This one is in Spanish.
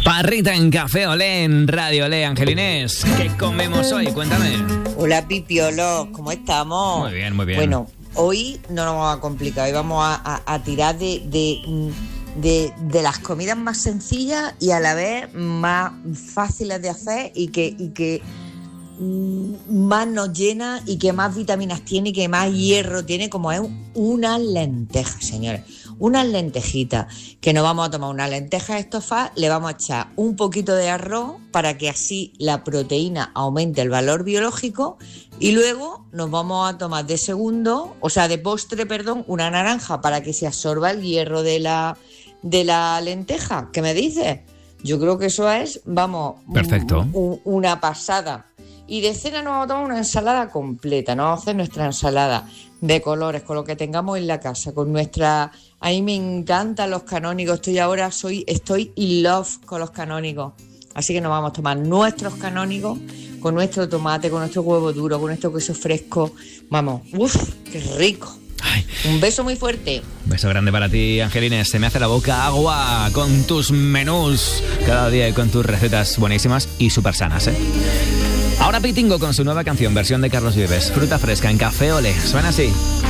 Parrita en Café Olé, en Radio Olé. Angelines, ¿qué comemos hoy? Cuéntame. Hola, Pipiolo, ¿cómo estamos? Muy bien, muy bien. Bueno, hoy no nos vamos a complicar, hoy vamos a tirar de las comidas más sencillas y a la vez más fáciles de hacer y que más nos llena y que más vitaminas tiene y que más hierro tiene, como es unas lentejas, señores. Unas lentejitas, que nos vamos a tomar unas lentejas estofadas, le vamos a echar un poquito de arroz para que así la proteína aumente el valor biológico, y luego nos vamos a tomar de postre, una naranja para que se absorba el hierro de la lenteja. ¿Qué me dices? Yo creo que eso es, perfecto. Una pasada. Y de cena nos vamos a tomar una ensalada completa, nos vamos a hacer nuestra ensalada de colores, con lo que tengamos en la casa, con nuestra... A mí me encantan los canónigos, estoy in love con los canónigos. Así que nos vamos a tomar nuestros canónigos con nuestro tomate, con nuestro huevo duro, con nuestro queso fresco. Vamos, qué rico. Ay. Un beso muy fuerte. Un beso grande para ti, Angelines. Se me hace la boca agua con tus menús cada día y con tus recetas buenísimas y súper sanas, ¿eh? Ahora Pitingo con su nueva canción, versión de Carlos Vives, Fruta Fresca en Café Olé. Suena así.